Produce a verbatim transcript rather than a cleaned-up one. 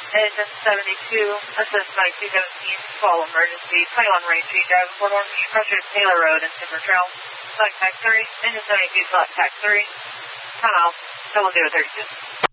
Engine seventy-two, assist by two seventeen, call emergency, twenty-one Raintree Drive, Fort Orange, Crusher, Taylor Road, and Timber Trail. Select Tax three, Engine seventy-two, select Tax three. Come out, double zero thirty-two.